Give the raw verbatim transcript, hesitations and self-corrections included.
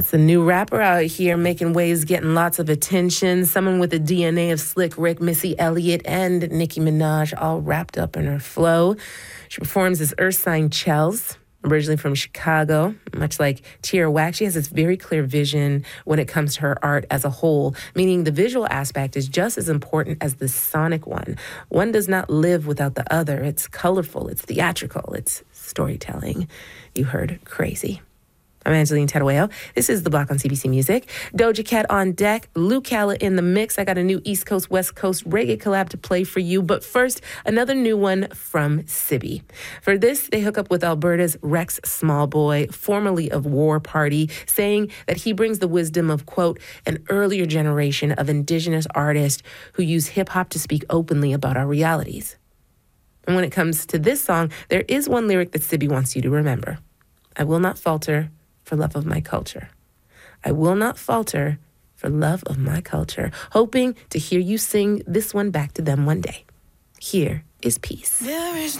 It's a new rapper out here making waves, getting lots of attention. Someone with the D N A of Slick Rick, Missy Elliott, and Nicki Minaj all wrapped up in her flow. She performs as Ursine Chels, originally from Chicago. Much like Tierra Whack, she has this very clear vision when it comes to her art as a whole, meaning the visual aspect is just as important as the sonic one. One does not live without the other. It's colorful, it's theatrical, it's storytelling. You heard crazy. I'm Angeline Tattaweo. This is The Block on C B C Music. Doja Cat on deck, Luke Calla in the mix. I got a new East Coast, West Coast reggae collab to play for you. But first, another new one from Sibby. For this, they hook up with Alberta's Rex Smallboy, formerly of War Party, saying that he brings the wisdom of, quote, an earlier generation of indigenous artists who use hip-hop to speak openly about our realities. And when it comes to this song, there is one lyric that Sibby wants you to remember. I will not falter for love of my culture. I will not falter for love of my culture. Hoping to hear you sing this one back to them one day. Here is Peace. There is